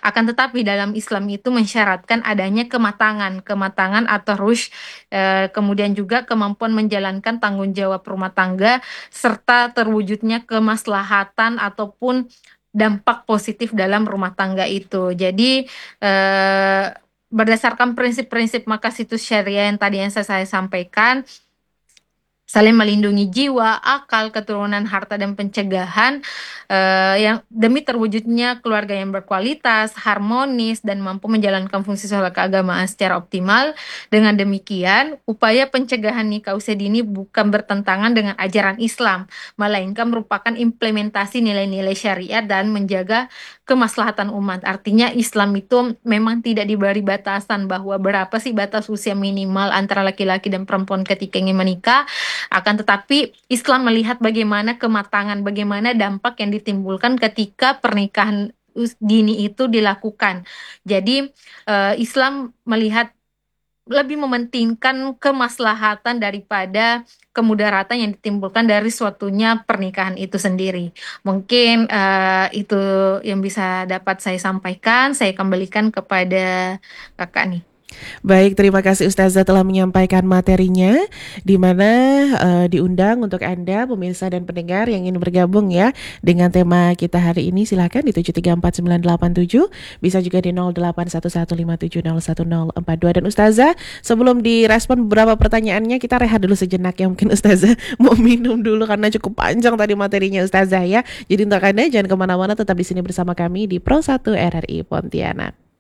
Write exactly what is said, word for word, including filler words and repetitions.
Akan tetapi dalam Islam itu mensyaratkan adanya kematangan, kematangan atau rushd, eh, kemudian juga kemampuan menjalankan tanggung jawab rumah tangga serta terwujudnya kemaslahatan ataupun dampak positif dalam rumah tangga itu. Jadi eh, berdasarkan prinsip-prinsip Makasitus Syariah yang tadi yang saya, saya sampaikan, saling melindungi jiwa, akal, keturunan, harta, dan pencegahan eh, yang demi terwujudnya keluarga yang berkualitas, harmonis, dan mampu menjalankan fungsi sosial keagamaan secara optimal. Dengan demikian, upaya pencegahan nikah usia dini bukan bertentangan dengan ajaran Islam, melainkan merupakan implementasi nilai-nilai syariat dan menjaga kemaslahatan umat. Artinya Islam itu memang tidak diberi batasan bahwa berapa sih batas usia minimal antara laki-laki dan perempuan ketika ingin menikah. Akan tetapi Islam melihat bagaimana kematangan, bagaimana dampak yang ditimbulkan ketika pernikahan us- dini itu dilakukan. Jadi eh, Islam melihat lebih mementingkan kemaslahatan daripada kemudaratan yang ditimbulkan dari suatunya pernikahan itu sendiri. Mungkin eh, itu yang bisa dapat saya sampaikan. Saya kembalikan kepada kakak nih. Baik, terima kasih Ustazah telah menyampaikan materinya, di mana eh, diundang untuk Anda pemirsa dan pendengar yang ingin bergabung ya dengan tema kita hari ini. Silakan di tujuh tiga empat sembilan delapan tujuh, bisa juga di nol delapan satu satu lima tujuh nol satu nol empat dua. Dan Ustazah, sebelum direspon beberapa pertanyaannya, kita rehat dulu sejenak ya. Mungkin Ustazah mau minum dulu karena cukup panjang tadi materinya Ustazah ya. Jadi untuk Anda jangan kemana-mana, tetap di sini bersama kami di Pro satu R R I Pontianak.